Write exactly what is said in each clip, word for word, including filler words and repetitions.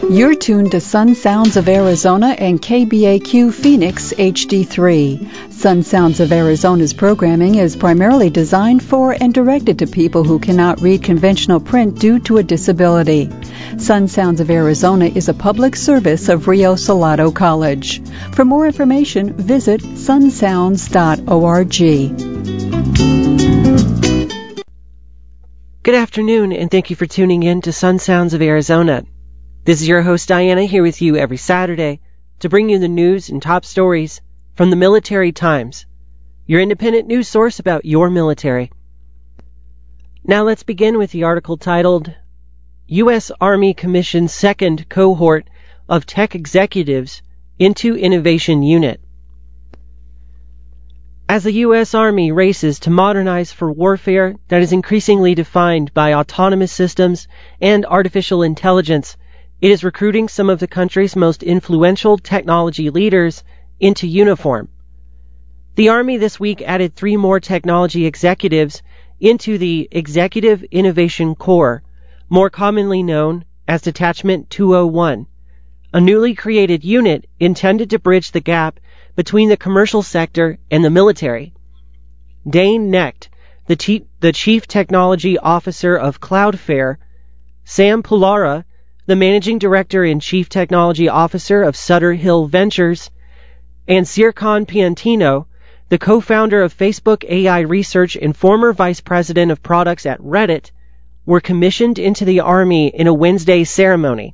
You're tuned to Sun Sounds of Arizona and K B A Q Phoenix H D three. Sun Sounds of Arizona's programming is primarily designed for and directed to people who cannot read conventional print due to a disability. Sun Sounds of Arizona is a public service of Rio Salado College. For more information, visit sun sounds dot org. Good afternoon, and thank you for tuning in to Sun Sounds of Arizona. This is your host, Diana, here with you every Saturday to bring you the news and top stories from the Military Times, your independent news source about your military. Now let's begin with the article titled, U S Army Commissions Second Cohort of Tech Executives into Innovation Unit. As the U S Army races to modernize for warfare that is increasingly defined by autonomous systems and artificial intelligence, it is recruiting some of the country's most influential technology leaders into uniform. The Army this week added three more technology executives into the Executive Innovation Corps, more commonly known as Detachment two oh one, a newly created unit intended to bridge the gap between the commercial sector and the military. Dane Knecht, the, te- the Chief Technology Officer of Cloudflare, Sam Pulara, the Managing Director and Chief Technology Officer of Sutter Hill Ventures, and Sirkan Piantino, the co-founder of Facebook A I Research and former Vice President of Products at Reddit, were commissioned into the Army in a Wednesday ceremony.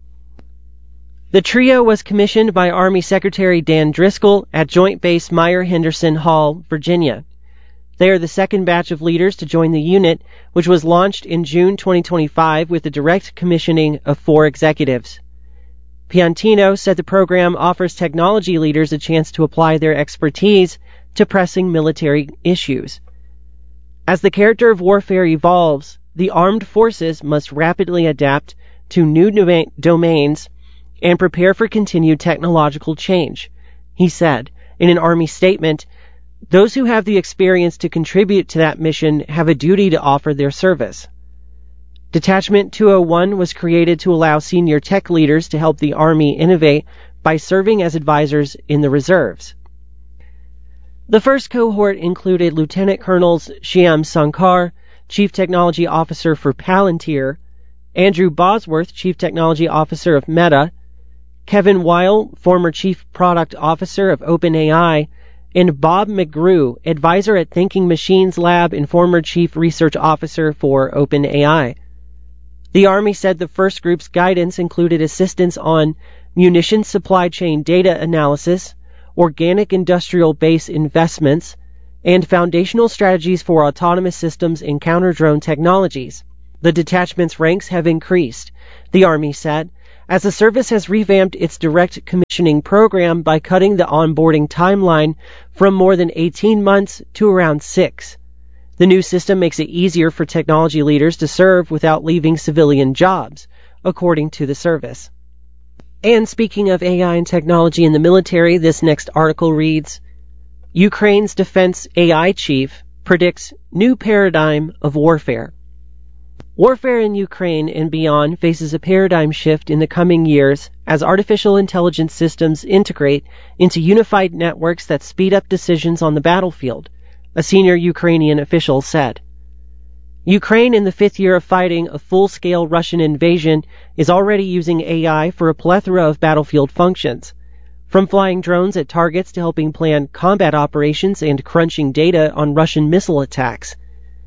The trio was commissioned by Army Secretary Dan Driscoll at Joint Base Myer-Henderson Hall, Virginia. They are the second batch of leaders to join the unit, which was launched in June twenty twenty-five with the direct commissioning of four executives. Piantino said the program offers technology leaders a chance to apply their expertise to pressing military issues. As the character of warfare evolves, the armed forces must rapidly adapt to new doma- domains and prepare for continued technological change, he said in an Army statement. Those who have the experience to contribute to that mission have a duty to offer their service. Detachment two oh one was created to allow senior tech leaders to help the Army innovate by serving as advisors in the reserves. The first cohort included Lieutenant Colonels Shyam Sankar, Chief Technology Officer for Palantir, Andrew Bosworth, Chief Technology Officer of Meta, Kevin Weil, former Chief Product Officer of OpenAI, and Bob McGrew, advisor at Thinking Machines Lab and former Chief Research Officer for OpenAI. The Army said the first group's guidance included assistance on munitions supply chain data analysis, organic industrial base investments, and foundational strategies for autonomous systems and counter-drone technologies. The detachment's ranks have increased, the Army said, as the service has revamped its direct commissioning program by cutting the onboarding timeline from more than eighteen months to around six. The new system makes it easier for technology leaders to serve without leaving civilian jobs, according to the service. And speaking of A I and technology in the military, this next article reads, Ukraine's defense A I chief predicts new paradigm of warfare. Warfare in Ukraine and beyond faces a paradigm shift in the coming years as artificial intelligence systems integrate into unified networks that speed up decisions on the battlefield, a senior Ukrainian official said. Ukraine, in the fifth year of fighting a full-scale Russian invasion, is already using A I for a plethora of battlefield functions, from flying drones at targets to helping plan combat operations and crunching data on Russian missile attacks.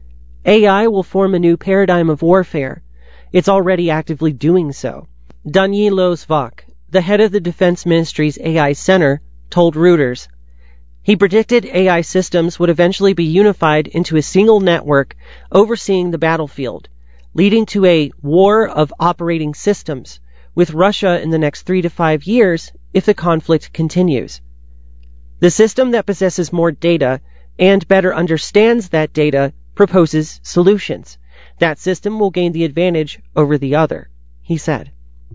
A I will form a new paradigm of warfare. It's already actively doing so. Danilo Svak, the head of the Defense Ministry's A I Center, told Reuters. He predicted A I systems would eventually be unified into a single network overseeing the battlefield, leading to a war of operating systems with Russia in the next three to five years if the conflict continues. The system that possesses more data and better understands that data proposes solutions. That system will gain the advantage over the other, he said.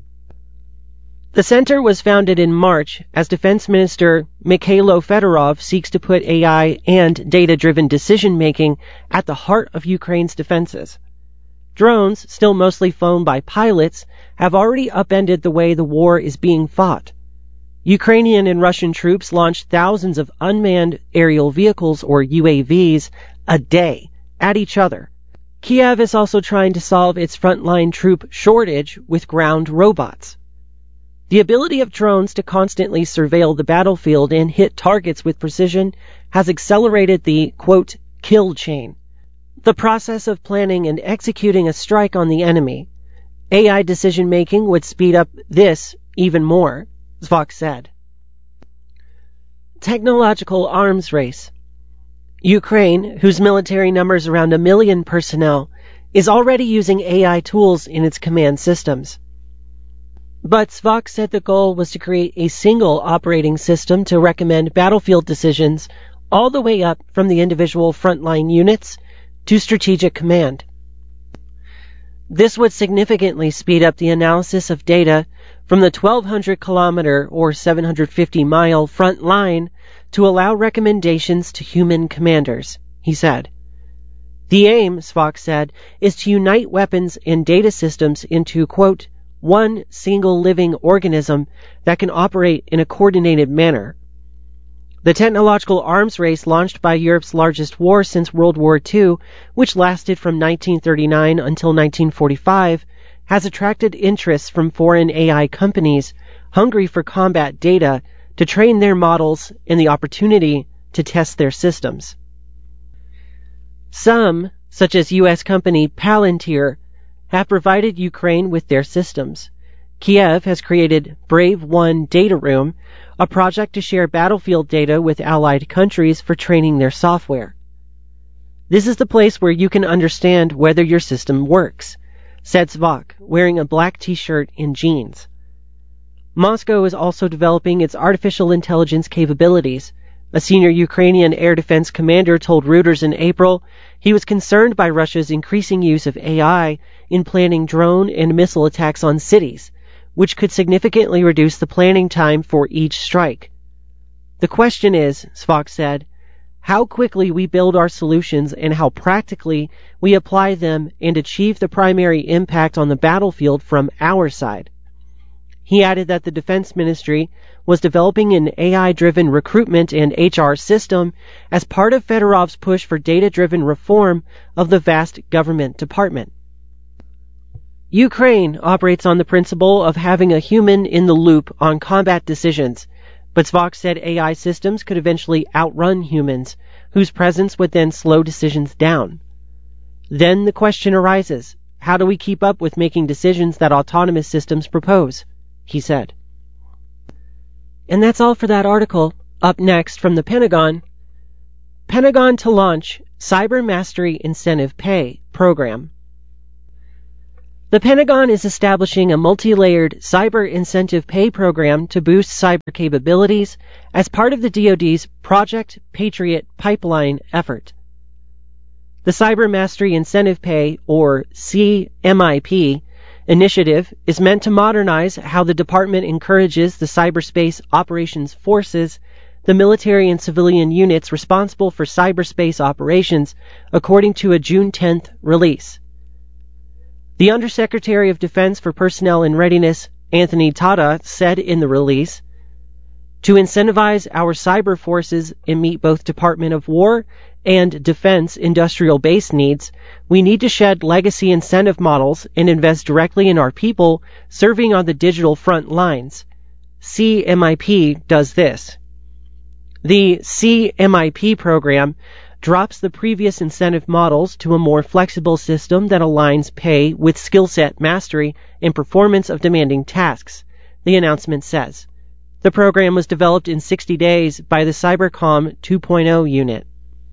The center was founded in March as Defense Minister Mikhailo Fedorov seeks to put A I and data-driven decision-making at the heart of Ukraine's defenses. Drones, still mostly flown by pilots, have already upended the way the war is being fought. Ukrainian and Russian troops launched thousands of unmanned aerial vehicles, or U A Vs, a day at each other. Kiev is also trying to solve its frontline troop shortage with ground robots. The ability of drones to constantly surveil the battlefield and hit targets with precision has accelerated the, quote, kill chain, the process of planning and executing a strike on the enemy. A I decision-making would speed up this even more, Zvok said. Technological arms race. Ukraine, whose military numbers around a million personnel, is already using A I tools in its command systems. But Zvok said the goal was to create a single operating system to recommend battlefield decisions all the way up from the individual frontline units to strategic command. This would significantly speed up the analysis of data from the twelve hundred kilometer or seven hundred fifty mile front line to allow recommendations to human commanders, he said. The aim, Zvok said, is to unite weapons and data systems into, quote, one single living organism that can operate in a coordinated manner. The technological arms race launched by Europe's largest war since World War Two, which lasted from nineteen thirty-nine until nineteen forty-five, has attracted interest from foreign A I companies hungry for combat data to train their models and the opportunity to test their systems. Some, such as U S company Palantir, have provided Ukraine with their systems. Kiev has created Brave One Data Room, a project to share battlefield data with allied countries for training their software. This is the place where you can understand whether your system works, said Zvok, wearing a black t-shirt and jeans. Moscow is also developing its artificial intelligence capabilities. A senior Ukrainian air defense commander told Reuters in April he was concerned by Russia's increasing use of A I in planning drone and missile attacks on cities, which could significantly reduce the planning time for each strike. The question is, Zvok said, how quickly we build our solutions and how practically we apply them and achieve the primary impact on the battlefield from our side. He added that the Defense Ministry was developing an A I-driven recruitment and H R system as part of Fedorov's push for data-driven reform of the vast government department. Ukraine operates on the principle of having a human in the loop on combat decisions, but Zvok said A I systems could eventually outrun humans, whose presence would then slow decisions down. Then the question arises, how do we keep up with making decisions that autonomous systems propose? He said. And that's all for that article. Up next from the Pentagon, Pentagon to launch Cyber Mastery Incentive Pay program. The Pentagon is establishing a multi-layered cyber incentive pay program to boost cyber capabilities as part of the D O D's Project Patriot Pipeline effort. The Cyber Mastery Incentive Pay, or C M I P, initiative is meant to modernize how the department encourages the cyberspace operations forces, the military and civilian units responsible for cyberspace operations, according to a June tenth release. The Undersecretary of Defense for Personnel and Readiness, Anthony Tata, said in the release, to incentivize our cyber forces and meet both Department of War and Defense industrial base needs, we need to shed legacy incentive models and invest directly in our people serving on the digital front lines. C M I P does this. The C M I P program drops the previous incentive models to a more flexible system that aligns pay with skill set mastery and performance of demanding tasks, the announcement says. The program was developed in sixty days by the Cybercom two point oh unit.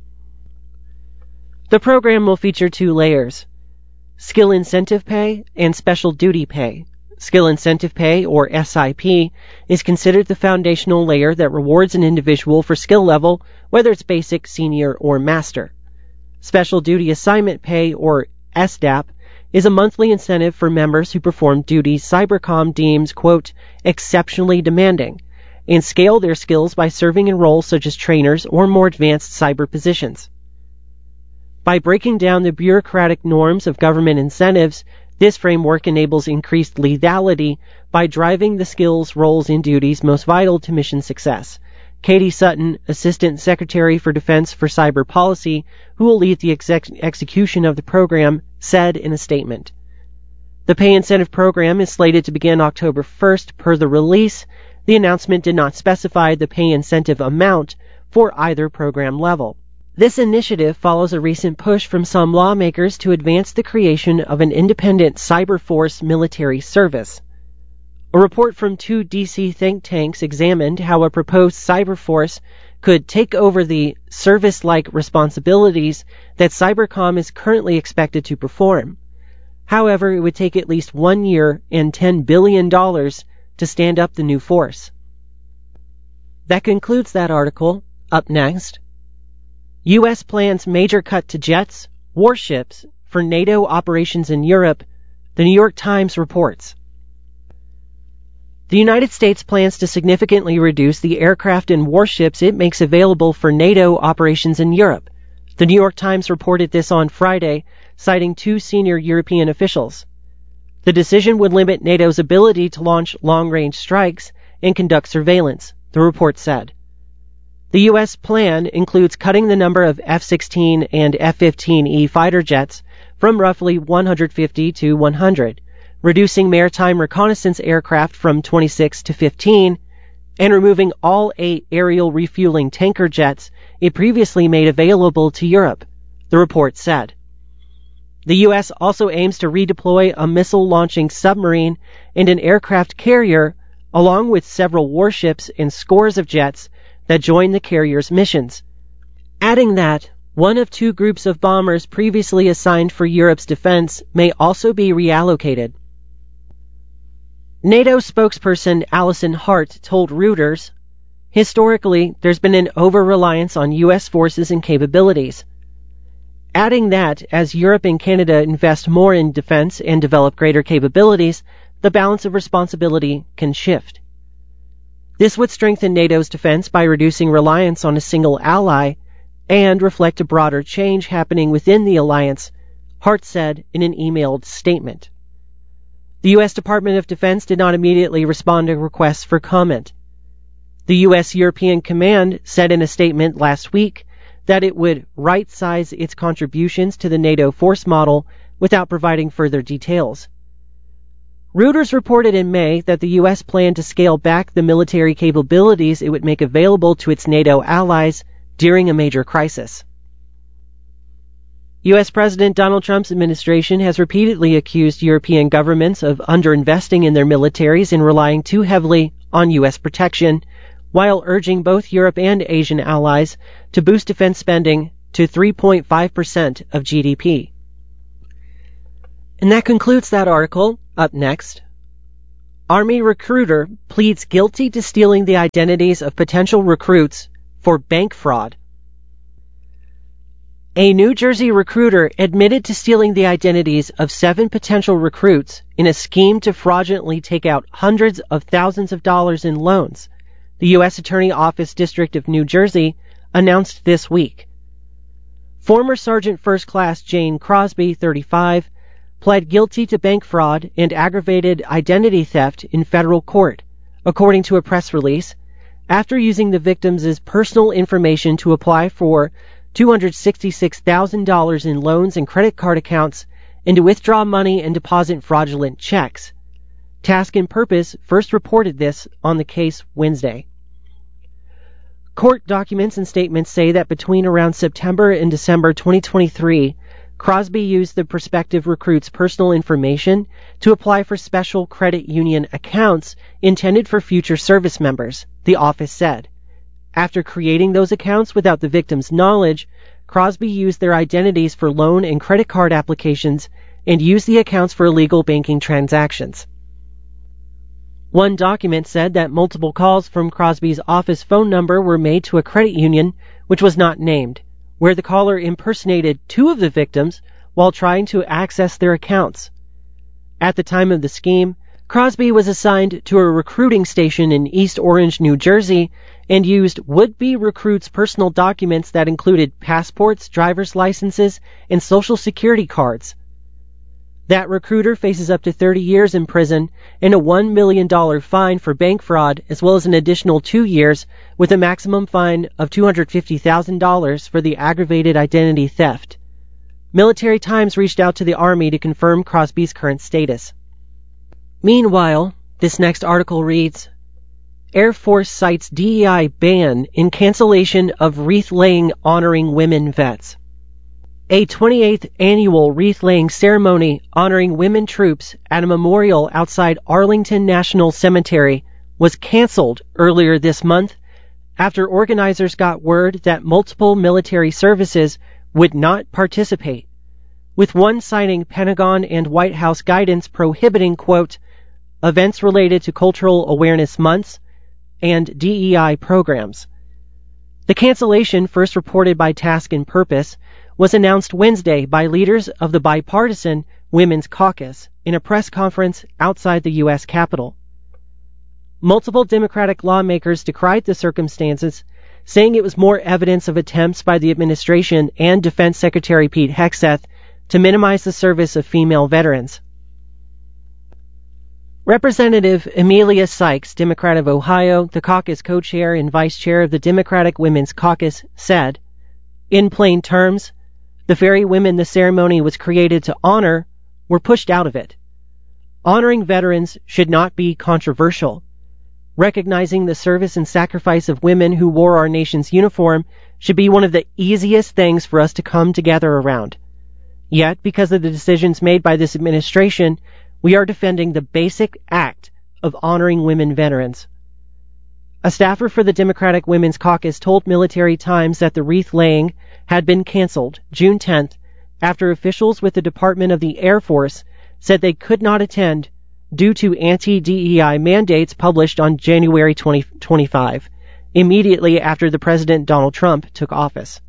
The program will feature two layers, skill incentive pay and special duty pay. Skill incentive pay, or S I P, is considered the foundational layer that rewards an individual for skill level, whether it's basic, senior, or master. Special duty assignment pay, or S D A P, is a monthly incentive for members who perform duties Cybercom deems, quote, exceptionally demanding, and scale their skills by serving in roles such as trainers or more advanced cyber positions. By breaking down the bureaucratic norms of government incentives, this framework enables increased lethality by driving the skills, roles, and duties most vital to mission success. Katie Sutton, Assistant Secretary for Defense for Cyber Policy, who will lead the exec- execution of the program, said in a statement. The pay incentive program is slated to begin October first per the release. The announcement did not specify the pay incentive amount for either program level. This initiative follows a recent push from some lawmakers to advance the creation of an independent cyber force military service. A report from two D C think tanks examined how a proposed cyber force could take over the service-like responsibilities that Cybercom is currently expected to perform. However, it would take at least one year and ten billion dollars to stand up the new force. That concludes that article. Up next, U S plans major cut to jets, warships for NATO operations in Europe, the New York Times reports. The United States plans to significantly reduce the aircraft and warships it makes available for NATO operations in Europe. The New York Times reported this on Friday, citing two senior European officials. The decision would limit NATO's ability to launch long-range strikes and conduct surveillance, the report said. The U S plan includes cutting the number of F sixteen and F fifteen E fighter jets from roughly one hundred fifty to one hundred, reducing maritime reconnaissance aircraft from twenty-six to fifteen, and removing all eight aerial refueling tanker jets it previously made available to Europe, the report said. The U S also aims to redeploy a missile-launching submarine and an aircraft carrier, along with several warships and scores of jets that join the carrier's missions, adding that one of two groups of bombers previously assigned for Europe's defense may also be reallocated. NATO spokesperson Alison Hart told Reuters, "Historically, there's been an over-reliance on U S forces and capabilities," adding that as Europe and Canada invest more in defense and develop greater capabilities, the balance of responsibility can shift. This would strengthen NATO's defense by reducing reliance on a single ally and reflect a broader change happening within the alliance, Hart said in an emailed statement. The U S Department of Defense did not immediately respond to requests for comment. The U S European Command said in a statement last week that it would right-size its contributions to the NATO force model without providing further details. Reuters reported in May that the U S planned to scale back the military capabilities it would make available to its NATO allies during a major crisis. U S President Donald Trump's administration has repeatedly accused European governments of underinvesting in their militaries and relying too heavily on U S protection, while urging both Europe and Asian allies to boost defense spending to three point five percent of G D P. And that concludes that article. Up next, Army recruiter pleads guilty to stealing the identities of potential recruits for bank fraud. A New Jersey recruiter admitted to stealing the identities of seven potential recruits in a scheme to fraudulently take out hundreds of thousands of dollars in loans, the U S Attorney Office District of New Jersey announced this week. Former Sergeant First Class Jane Crosby, thirty-five, pled guilty to bank fraud and aggravated identity theft in federal court, according to a press release, after using the victims' personal information to apply for two hundred sixty-six thousand dollars in loans and credit card accounts and to withdraw money and deposit fraudulent checks. Task and Purpose first reported this on the case Wednesday. Court documents and statements say that between around September and December twenty twenty-three, Crosby used the prospective recruit's personal information to apply for special credit union accounts intended for future service members, the office said. After creating those accounts without the victim's knowledge, Crosby used their identities for loan and credit card applications and used the accounts for illegal banking transactions. One document said that multiple calls from Crosby's office phone number were made to a credit union, which was not named, where the caller impersonated two of the victims while trying to access their accounts. At the time of the scheme, Crosby was assigned to a recruiting station in East Orange, New Jersey, and used would-be recruits' personal documents that included passports, driver's licenses, and social security cards. That recruiter faces up to thirty years in prison and a one million dollars fine for bank fraud, as well as an additional two years with a maximum fine of two hundred fifty thousand dollars for the aggravated identity theft. Military Times reached out to the Army to confirm Crosby's current status. Meanwhile, this next article reads, Air Force cites D E I ban in cancellation of wreath-laying honoring women vets. A twenty-eighth annual wreath-laying ceremony honoring women troops at a memorial outside Arlington National Cemetery was canceled earlier this month after organizers got word that multiple military services would not participate, with one citing Pentagon and White House guidance prohibiting, quote, events related to cultural awareness months and D E I programs. The cancellation, first reported by Task and Purpose, was announced Wednesday by leaders of the bipartisan Women's Caucus in a press conference outside the U S Capitol. Multiple Democratic lawmakers decried the circumstances, saying it was more evidence of attempts by the administration and Defense Secretary Pete Hegseth to minimize the service of female veterans. Representative Emilia Sykes, Democrat of Ohio, the caucus co-chair and vice chair of the Democratic Women's Caucus, said, in plain terms, the very women the ceremony was created to honor were pushed out of it. Honoring veterans should not be controversial. Recognizing the service and sacrifice of women who wore our nation's uniform should be one of the easiest things for us to come together around. Yet, because of the decisions made by this administration, we are defending the basic act of honoring women veterans. A staffer for the Democratic Women's Caucus told Military Times that the wreath-laying had been canceled June tenth after officials with the Department of the Air Force said they could not attend due to anti-D E I mandates published on January twentieth, twenty-five, immediately after the President Donald Trump took office.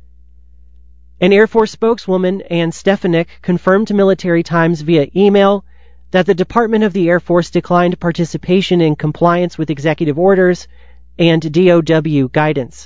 An Air Force spokeswoman, Ann Stefanik, confirmed to Military Times via email that the Department of the Air Force declined participation in compliance with executive orders and D O W guidance.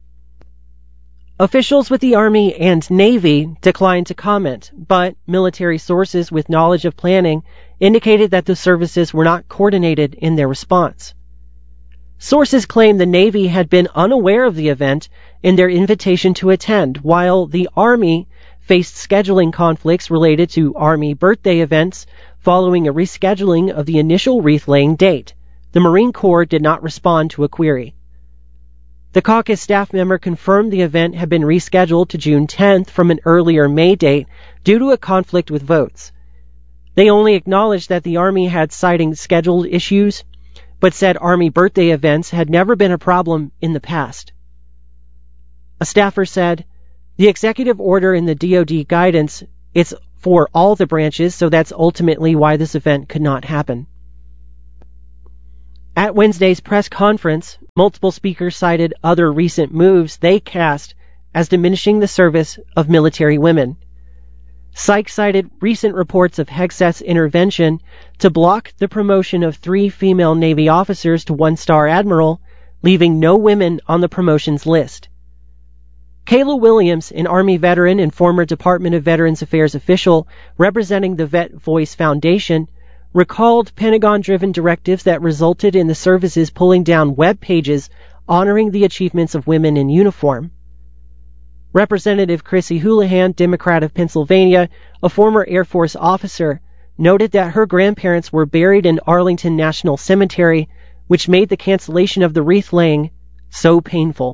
Officials with the Army and Navy declined to comment, but military sources with knowledge of planning indicated that the services were not coordinated in their response. Sources claim the Navy had been unaware of the event in their invitation to attend, while the Army faced scheduling conflicts related to Army birthday events following a rescheduling of the initial wreath-laying date. The Marine Corps did not respond to a query. The caucus staff member confirmed the event had been rescheduled to June tenth from an earlier May date due to a conflict with votes. They only acknowledged that the Army had citing scheduled issues, but said Army birthday events had never been a problem in the past. A staffer said, the executive order in the D O D guidance, it's for all the branches, so that's ultimately why this event could not happen. At Wednesday's press conference, multiple speakers cited other recent moves they cast as diminishing the service of military women. Sykes cited recent reports of Hegseth's intervention to block the promotion of three female Navy officers to one-star admiral, leaving no women on the promotions list. Kayla Williams, an Army veteran and former Department of Veterans Affairs official representing the Vet Voice Foundation, recalled Pentagon-driven directives that resulted in the services pulling down web pages honoring the achievements of women in uniform. Representative Chrissy Houlihan, Democrat of Pennsylvania, a former Air Force officer, noted that her grandparents were buried in Arlington National Cemetery, which made the cancellation of the wreath-laying so painful.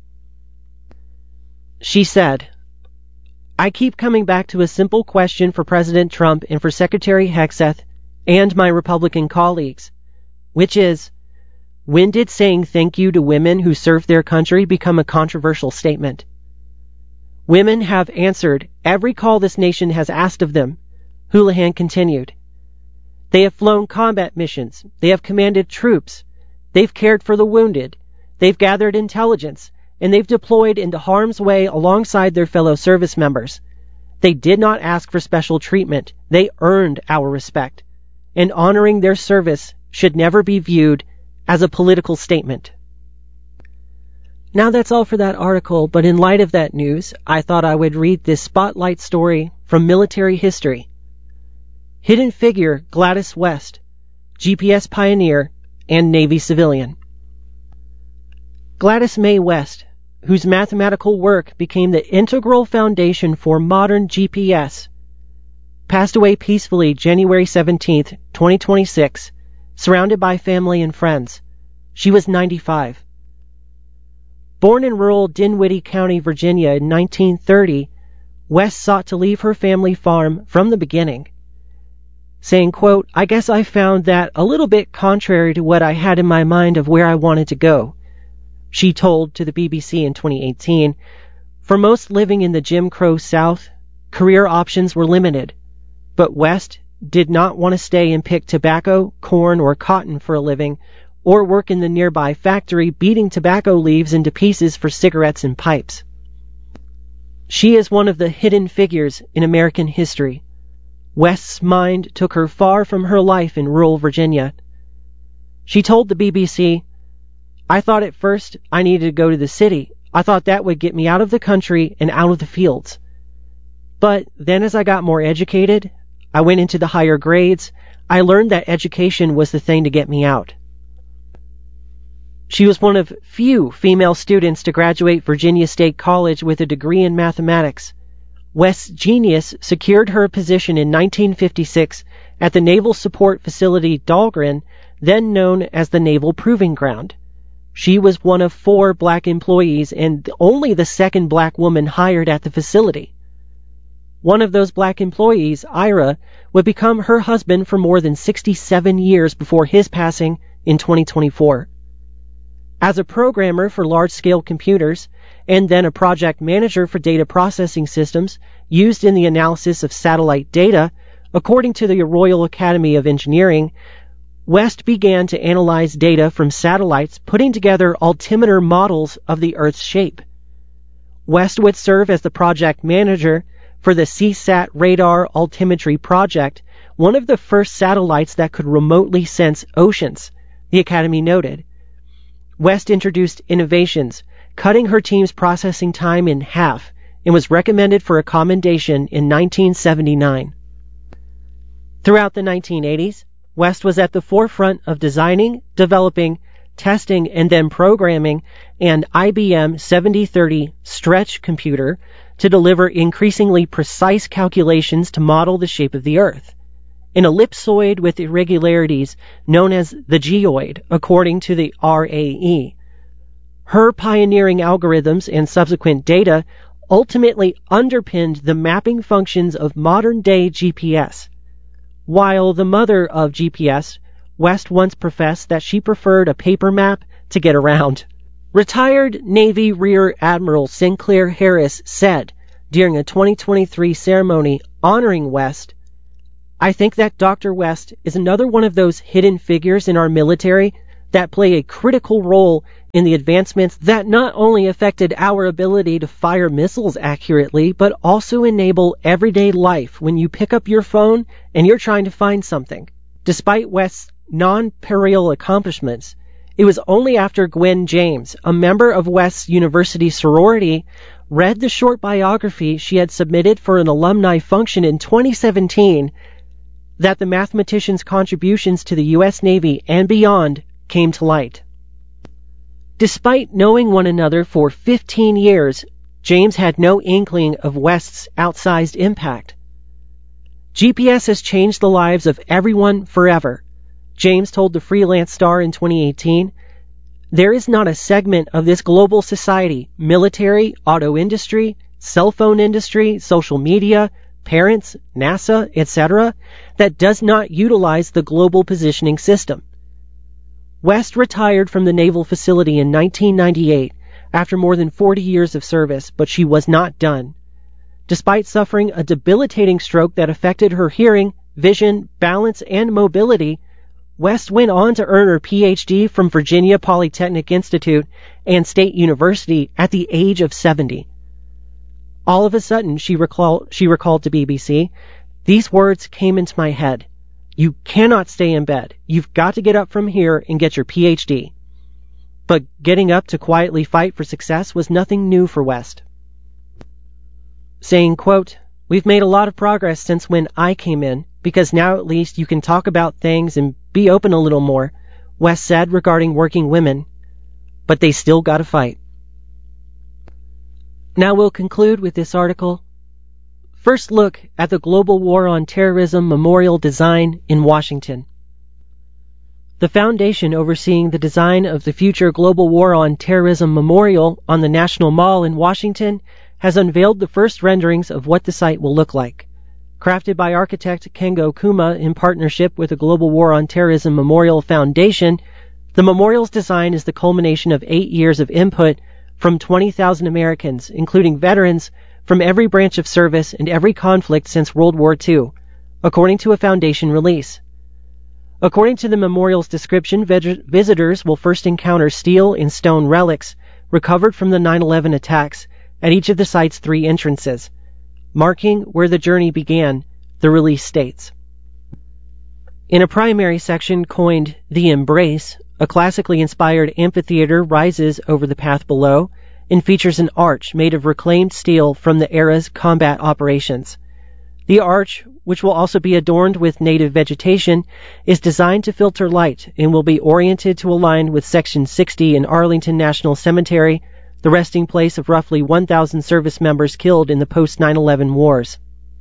She said, I keep coming back to a simple question for President Trump and for Secretary Hegseth and my Republican colleagues, which is, when did saying thank you to women who served their country become a controversial statement? Women have answered every call this nation has asked of them, Houlihan continued. They have flown combat missions. They have commanded troops. They've cared for the wounded. They've gathered intelligence, and they've deployed into harm's way alongside their fellow service members. They did not ask for special treatment. They earned our respect. And honoring their service should never be viewed as a political statement. Now that's all for that article, but in light of that news, I thought I would read this spotlight story from military history. Hidden figure Gladys West, G P S pioneer and Navy civilian. Gladys May West, whose mathematical work became the integral foundation for modern G P S, passed away peacefully January seventeenth, twenty twenty-six, surrounded by family and friends. She was ninety-five. Born in rural Dinwiddie County, Virginia in nineteen thirty, West sought to leave her family farm from the beginning, saying, quote, "I guess I found that a little bit contrary to what I had in my mind of where I wanted to go," she told to the B B C in twenty eighteen. For most living in the Jim Crow South, career options were limited, but West did not want to stay and pick tobacco, corn, or cotton for a living, or work in the nearby factory beating tobacco leaves into pieces for cigarettes and pipes. She is one of the hidden figures in American history. West's mind took her far from her life in rural Virginia. She told the B B C, "I thought at first I needed to go to the city. I thought that would get me out of the country and out of the fields. But then as I got more educated, I went into the higher grades, I learned that education was the thing to get me out." She was one of few female students to graduate Virginia State College with a degree in mathematics. West's genius secured her a position in nineteen fifty-six at the Naval Support Facility Dahlgren, then known as the Naval Proving Ground. She was one of four black employees and only the second black woman hired at the facility. One of those black employees, Ira, would become her husband for more than sixty-seven years before his passing in twenty twenty-four. As a programmer for large-scale computers, and then a project manager for data processing systems used in the analysis of satellite data, according to the Royal Academy of Engineering, West began to analyze data from satellites, putting together altimeter models of the Earth's shape. West would serve as the project manager for the CSAT radar altimetry project, one of the first satellites that could remotely sense oceans, the Academy noted. West introduced innovations, cutting her team's processing time in half, and was recommended for a commendation in nineteen seventy-nine. Throughout the nineteen eighties, West was at the forefront of designing, developing, testing, and then programming an I B M seventy thirty stretch computer to deliver increasingly precise calculations to model the shape of the Earth, an ellipsoid with irregularities known as the geoid, according to the R A E. Her pioneering algorithms and subsequent data ultimately underpinned the mapping functions of modern-day G P S. While the mother of G P S, West once professed that she preferred a paper map to get around. Retired Navy Rear Admiral Sinclair Harris said during a twenty twenty-three ceremony honoring West, "I think that Doctor West is another one of those hidden figures in our military that play a critical role in the advancements that not only affected our ability to fire missiles accurately, but also enable everyday life when you pick up your phone and you're trying to find something." Despite West's non-perial accomplishments, it was only after Gwen James, a member of West's university sorority, read the short biography she had submitted for an alumni function in twenty seventeen that the mathematician's contributions to the U S Navy and beyond came to light. Despite knowing one another for fifteen years, James had no inkling of West's outsized impact. G P S has changed the lives of everyone forever, James told the Freelance Star in twenty eighteen. There is not a segment of this global society, military, auto industry, cell phone industry, social media, parents, NASA, et cetera, that does not utilize the global positioning system. West retired from the naval facility in nineteen ninety-eight after more than forty years of service, but she was not done. Despite suffering a debilitating stroke that affected her hearing, vision, balance, and mobility, West went on to earn her P H D from Virginia Polytechnic Institute and State University at the age of seventy. All of a sudden, she, recall, she recalled to B B C, these words came into my head. You cannot stay in bed. You've got to get up from here and get your P H D. But getting up to quietly fight for success was nothing new for West. Saying, quote, "We've made a lot of progress since when I came in, because now at least you can talk about things and be open a little more," West said regarding working women. But they still gotta fight. Now we'll conclude with this article. First look at the Global War on Terrorism Memorial Design in Washington. The foundation overseeing the design of the future Global War on Terrorism Memorial on the National Mall in Washington has unveiled the first renderings of what the site will look like. Crafted by architect Kengo Kuma in partnership with the Global War on Terrorism Memorial Foundation, the memorial's design is the culmination of eight years of input from twenty thousand Americans, including veterans from every branch of service and every conflict since World War Two, according to a foundation release. According to the memorial's description, vid- visitors will first encounter steel and stone relics recovered from the nine eleven attacks at each of the site's three entrances, marking where the journey began, the release states. In a primary section coined The Embrace, a classically inspired amphitheater rises over the path below and features an arch made of reclaimed steel from the era's combat operations. The arch, which will also be adorned with native vegetation, is designed to filter light and will be oriented to align with Section sixty in Arlington National Cemetery, the resting place of roughly one thousand service members killed in the post nine eleven wars.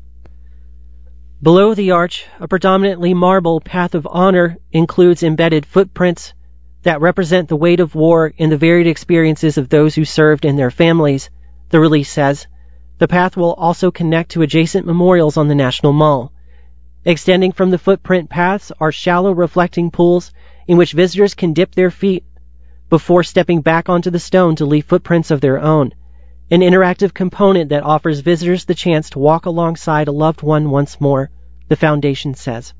Below the arch, a predominantly marble path of honor includes embedded footprints that represent the weight of war and the varied experiences of those who served and their families, the release says. The path will also connect to adjacent memorials on the National Mall. Extending from the footprint paths are shallow reflecting pools in which visitors can dip their feet before stepping back onto the stone to leave footprints of their own, an interactive component that offers visitors the chance to walk alongside a loved one once more, the foundation says.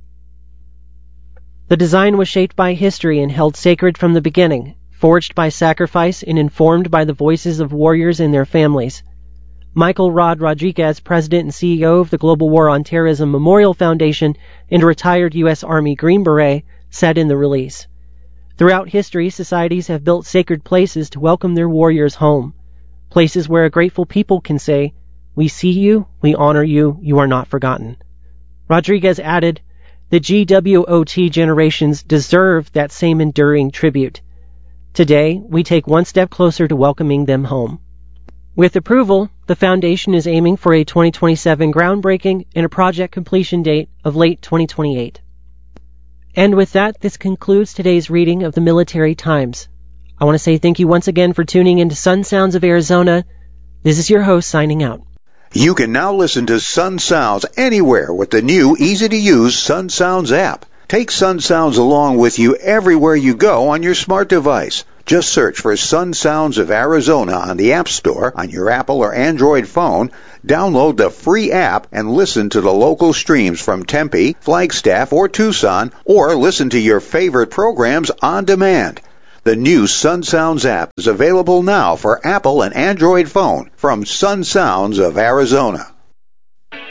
The design was shaped by history and held sacred from the beginning, forged by sacrifice and informed by the voices of warriors and their families. Michael Rod Rodriguez, president and C E O of the Global War on Terrorism Memorial Foundation and a retired U S Army Green Beret, said in the release, "Throughout history, societies have built sacred places to welcome their warriors home, places where a grateful people can say, 'We see you, we honor you, you are not forgotten.'" Rodriguez added, "The G W O T generations deserve that same enduring tribute. Today, we take one step closer to welcoming them home." With approval, the foundation is aiming for a twenty twenty-seven groundbreaking and a project completion date of late twenty twenty-eight. And with that, this concludes today's reading of the Military Times. I want to say thank you once again for tuning into Sun Sounds of Arizona. This is your host signing out. You can now listen to Sun Sounds anywhere with the new, easy-to-use Sun Sounds app. Take Sun Sounds along with you everywhere you go on your smart device. Just search for Sun Sounds of Arizona on the App Store on your Apple or Android phone, download the free app, and listen to the local streams from Tempe, Flagstaff, or Tucson, or listen to your favorite programs on demand. The new Sun Sounds app is available now for Apple and Android phone from Sun Sounds of Arizona.